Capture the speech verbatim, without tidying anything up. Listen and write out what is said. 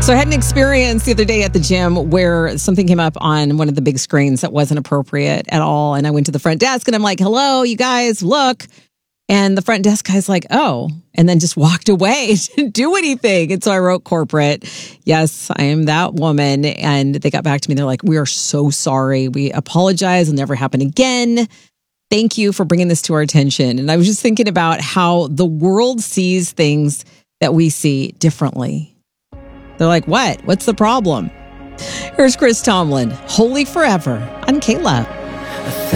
So I had an experience the other day at the gym where something came up on one of the big screens that wasn't appropriate at all. And I went to the front desk and I'm like, hello, you guys, look. And the front desk guy's like, oh, and then just walked away, didn't do anything. And so I wrote corporate. Yes, I am that woman. And they got back to me. They're like, we are so sorry. We apologize. It'll never happen again. Thank you for bringing this to our attention. And I was just thinking about how the world sees things that we see differently. They're like, what? What's the problem? Here's Chris Tomlin, Holy Forever on K L A B.